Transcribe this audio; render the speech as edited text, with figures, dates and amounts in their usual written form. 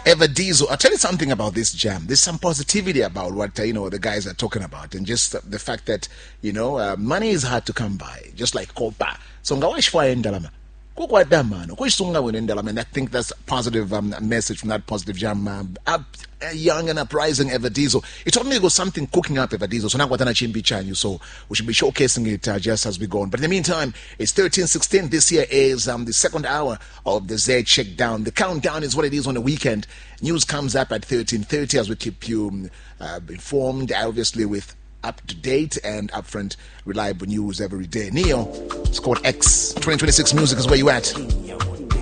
Eva Diesel. I'll tell you something about this jam. There's some positivity about what the guys are talking about, and just the fact that money is hard to come by, just like Copa. So and I think that's a positive message from that positive jam. Young and uprising Eva Diesel. It told me there was something cooking up Eva Diesel. So now what Chanyu. So we should be showcasing it just as we go on. But in the meantime, it's 13:16. This year is the second hour of the Z Checkdown. The countdown is what it is on the weekend. News comes up at 13:30 as we keep you informed, obviously with up-to-date and upfront reliable news every day. Neo, it's called X. 2026 Music is where you at.